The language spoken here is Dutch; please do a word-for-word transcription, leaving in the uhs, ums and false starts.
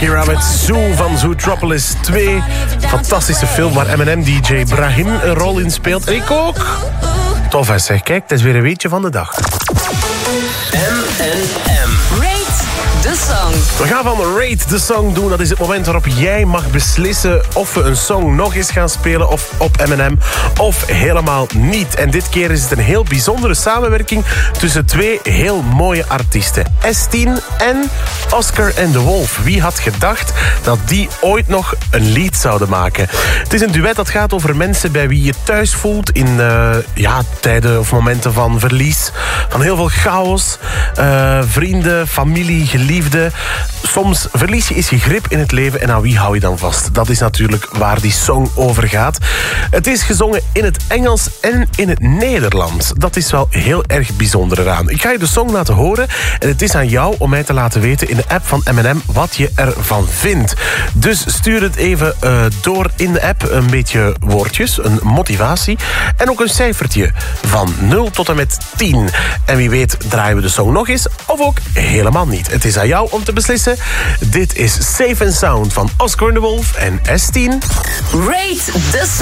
Hier met Zoo van Zootropolis twee. Fantastische film waar Eminem D J Brahim een rol in speelt. En ik ook. Tof hè zeg. Kijk, het is weer een weetje van de dag. M en M. Rate the Song. We gaan van Rate the Song doen. Dat is het moment waarop jij mag beslissen of we een song nog eens gaan spelen of op M en M of helemaal niet. En dit keer is het een heel bijzondere samenwerking tussen twee heel mooie artiesten. S tien en Oscar and the Wolf. Wie had gedacht dat die ooit nog een lied zouden maken? Het is een duet dat gaat over mensen bij wie je thuis voelt in uh, ja, tijden of momenten van verlies, van heel veel chaos, uh, vrienden, familie, geliefden. Soms verlies je eens je grip in het leven en aan wie hou je dan vast? Dat is natuurlijk waar die song over gaat. Het is gezongen in het Engels en in het Nederlands. Dat is wel heel erg bijzonder eraan. Ik ga je de song laten horen en het is aan jou om mij te laten weten in de app van M en M wat je ervan vindt. Dus stuur het even uh, door in de app. Een beetje woordjes, een motivatie en ook een cijfertje van nul tot en met tien. En wie weet draaien we de song nog eens of ook helemaal niet. Het is aan jou om te beslissen. Dit is Safe and Sound van Oscar and the Wolf en S tien. Rate the Song.